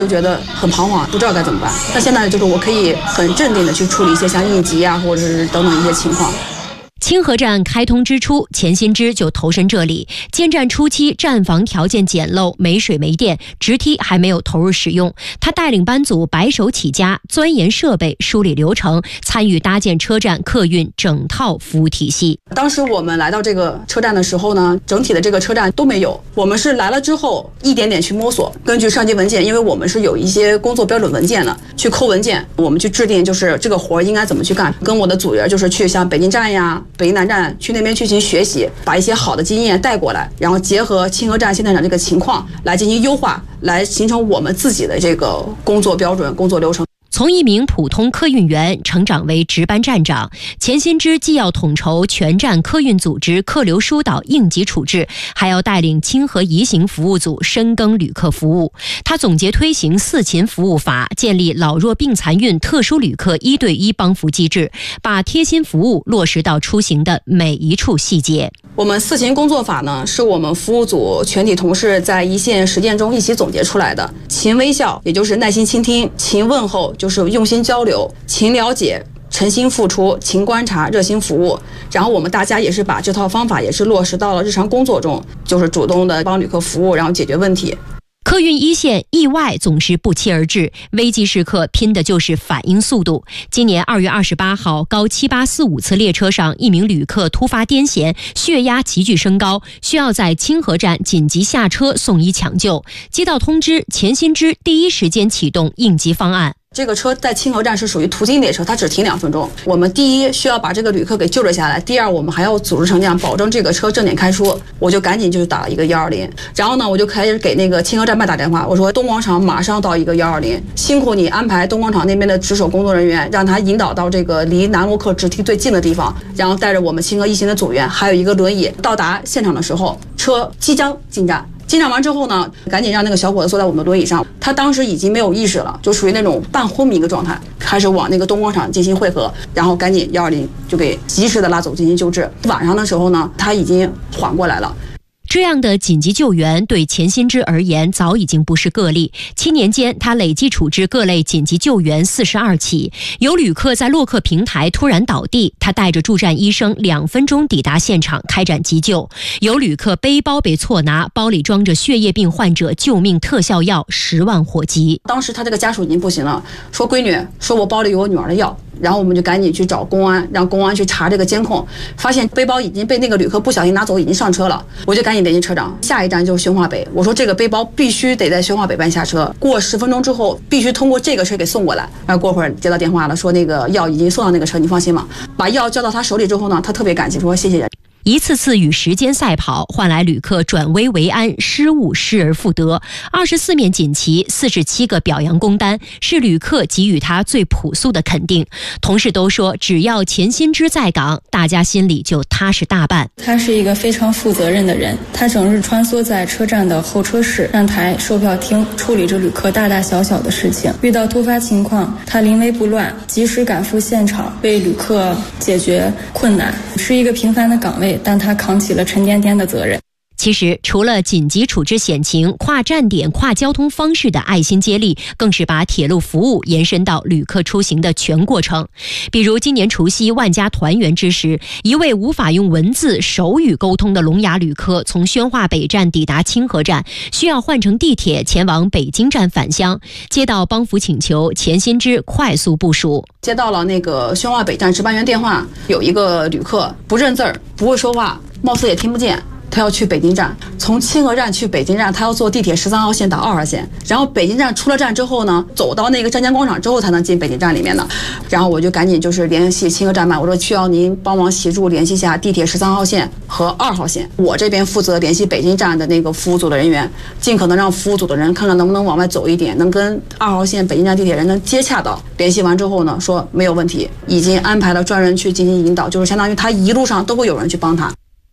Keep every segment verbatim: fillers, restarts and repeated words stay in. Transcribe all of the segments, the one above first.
就觉得很彷徨，不知道该怎么办。那现在就是我可以很镇定的去处理一些像应急啊，或者是等等一些情况。 清河站开通之初，钱新之就投身这里。建站初期，站房条件简陋，没水没电，直梯还没有投入使用。他带领班组白手起家，钻研设备，梳理流程，参与搭建车站客运整套服务体系。 当时我们来到这个车站的时候呢，整体的这个车站都没有。我们是来了之后一点点去摸索，根据上级文件，因为我们是有一些工作标准文件的，去抠文件，我们去制定就是这个活应该怎么去干。跟我的组员就是去像北京站呀、北京南站去那边去进行学习，把一些好的经验带过来，然后结合清河站现在的这个情况来进行优化，来形成我们自己的这个工作标准、工作流程。 从一名普通客运员成长为值班站长，钱新之既要统筹全站客运组织客流疏导应急处置，还要带领清河移行服务组深耕旅客服务。他总结推行四勤服务法，建立老弱病残孕特殊旅客一对一帮扶机制，把贴心服务落实到出行的每一处细节。 我们四勤工作法呢，是我们服务组全体同事在一线实践中一起总结出来的。勤微笑，也就是耐心倾听；勤问候，就是用心交流；勤了解，诚心付出；勤观察，热心服务。然后我们大家也是把这套方法也是落实到了日常工作中，就是主动的帮旅客服务，然后解决问题。 客运一线意外总是不期而至，危急时刻拼的就是反应速度。今年二月二十八号，高七八四五次列车上，一名旅客突发癫痫，血压急剧升高，需要在清河站紧急下车送医抢救。接到通知，钱新之第一时间启动应急方案。 这个车在清河站是属于途经列车，它只停两分钟。我们第一需要把这个旅客给救了下来，第二我们还要组织成这样，保证这个车正点开出。我就赶紧就打了一个幺二零，然后呢，我就开始给那个清河站办打电话，我说东广场马上到一个幺二零，辛苦你安排东广场那边的值守工作人员，让他引导到这个离南洛克直梯最近的地方，然后带着我们清河一行的组员，还有一个轮椅到达现场的时候，车即将进站。进站完之后呢，赶紧让那个小伙子坐在我们的轮椅上，他当时已经没有意识了，就属于那种半昏迷的状态，开始往那个东广场进行汇合，然后赶紧幺二零就给及时的拉走进行救治。晚上的时候呢，他已经缓过来了。 这样的紧急救援对钱新之而言早已经不是个例。七年间，他累计处置各类紧急救援四十二起。有旅客在洛克平台突然倒地，他带着驻站医生两分钟抵达现场开展急救。有旅客背包被错拿，包里装着血液病患者救命特效药十万火急。 当时他这个家属已经不行了，说闺女，说我包里有我女儿的药。然后我们就赶紧去找公安，让公安去查这个监控，发现背包已经被那个旅客不小心拿走，已经上车了。我就赶紧联系车长，下一站就是宣化北。我说这个背包必须得在宣化北站下车，过十分钟之后必须通过这个车给送过来。然后过会儿接到电话了，说那个药已经送到那个车，你放心吧。把药交到他手里之后呢，他特别感激，说谢谢人。 一次次与时间赛跑，换来旅客转危为安，失误失而复得。二十四面锦旗，四十七个表扬工单，是旅客给予他最朴素的肯定。同事都说，只要钱新之在岗，大家心里就踏实大半。 他是一个非常负责任的人，他整日穿梭在车站的候车室、站台、售票厅，处理着旅客大大小小的事情。遇到突发情况，他临危不乱，及时赶赴现场，为旅客解决困难，是一个平凡的岗位，但他扛起了沉甸甸的责任。 其实，除了紧急处置险情，跨站点、跨交通方式的爱心接力，更是把铁路服务延伸到旅客出行的全过程。比如今年除夕万家团圆之时，一位无法用文字、手语沟通的聋哑旅客从宣化北站抵达清河站，需要换乘地铁前往北京站返乡。接到帮扶请求，钱新之快速部署， 接到了那个宣化北站值班员电话，有一个旅客不认字儿，不会说话，貌似也听不见。他要去北京站，从清河站去北京站，他要坐地铁十三号线到二号线，然后北京站出了站之后呢，走到那个湛江广场之后才能进北京站里面的。然后我就赶紧就是联系清河站办，我说需要您帮忙协助联系一下地铁十三号线和二号线，我这边负责联系北京站的那个服务组的人员，尽可能让服务组的人看看能不能往外走一点，能跟二号线北京站地铁人能接洽到。联系完之后呢，说没有问题，已经安排了专人去进行引导，就是相当于他一路上都会有人去帮他。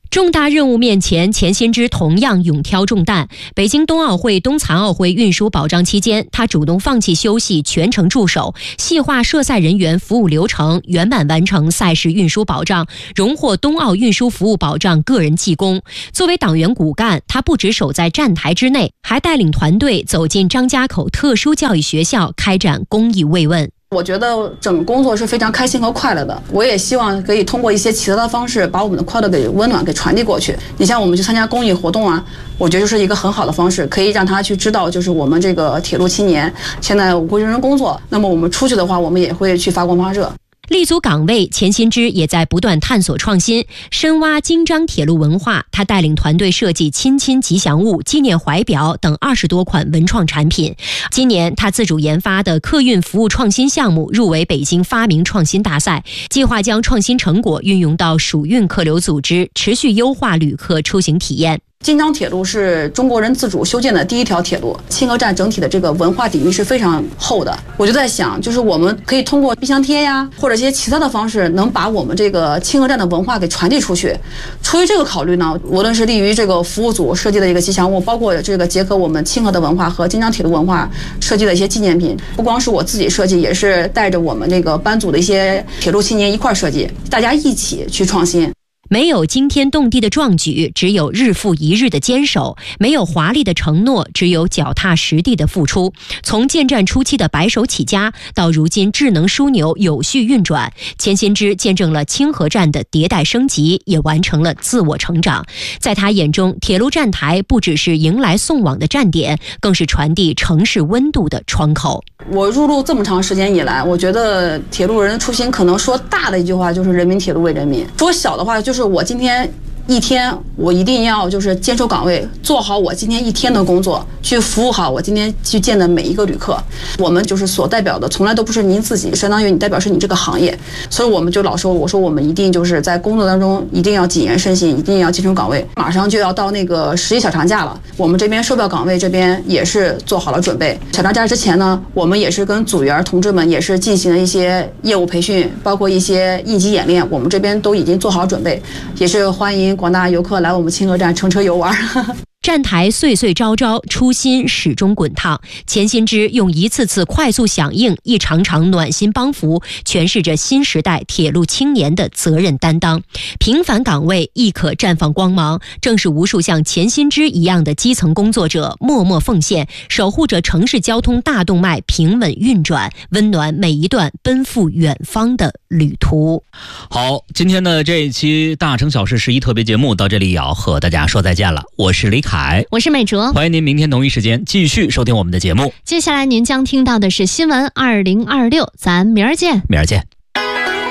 重大任务面前，钱新之同样勇挑重担。北京冬奥会、冬残奥会运输保障期间，他主动放弃休息，全程驻守，细化涉赛人员服务流程，圆满完成赛事运输保障，荣获冬奥运输服务保障个人技工。作为党员骨干，他不只守在站台之内，还带领团队走进张家口特殊教育学校，开展公益慰问。 我觉得整个工作是非常开心和快乐的，我也希望可以通过一些其他的方式把我们的快乐给温暖给传递过去。你像我们去参加公益活动啊，我觉得就是一个很好的方式，可以让他去知道就是我们这个铁路青年现在为人工作，那么我们出去的话，我们也会去发光发热。 立足岗位，钱新之也在不断探索创新，深挖京张铁路文化。他带领团队设计亲亲吉祥物、纪念怀表等二十多款文创产品。今年，他自主研发的客运服务创新项目入围北京发明创新大赛，计划将创新成果运用到蜀运客流组织，持续优化旅客出行体验。 京张铁路是中国人自主修建的第一条铁路，清河站整体的这个文化底蕴是非常厚的。我就在想，就是我们可以通过冰箱贴呀，或者一些其他的方式，能把我们这个清河站的文化给传递出去。出于这个考虑呢，无论是利于这个服务组设计的一个吉祥物，包括这个结合我们清河的文化和京张铁路文化设计的一些纪念品，不光是我自己设计，也是带着我们那个班组的一些铁路青年一块设计，大家一起去创新。 没有惊天动地的壮举，只有日复一日的坚守；没有华丽的承诺，只有脚踏实地的付出。从建站初期的白手起家，到如今智能枢纽有序运转，钱新之见证了清河站的迭代升级，也完成了自我成长。在他眼中，铁路站台不只是迎来送往的站点，更是传递城市温度的窗口。 我入路这么长时间以来，我觉得铁路人的初心，可能说大的一句话就是人民铁路为人民，说小的话就是我今天一天我一定要就是坚守岗位，做好我今天一天的工作，去服务好我今天去见的每一个旅客。我们就是所代表的从来都不是您自己，相当于你代表是你这个行业，所以我们就老说，我说我们一定就是在工作当中一定要谨言慎行，一定要坚守岗位。马上就要到那个十一小长假了，我们这边售票岗位这边也是做好了准备。小长假之前呢，我们也是跟组员同志们也是进行了一些业务培训，包括一些应急演练，我们这边都已经做好准备，也是欢迎广大游客来我们清河站乘车游玩。 站台岁岁朝朝，初心始终滚烫。钱新之用一次次快速响应，一场场暖心帮扶，诠释着新时代铁路青年的责任担当。平凡岗位亦可绽放光芒，正是无数像钱新之一样的基层工作者默默奉献，守护着城市交通大动脉平稳运转，温暖每一段奔赴远方的旅途。 好，今天的这一期大城小事十一特别节目到这里也要和大家说再见了。我是李凯， 我是美卓， 欢迎您明天同一时间继续收听我们的节目。 接下来您将听到的是新闻二零二六，咱明儿见， 明儿见。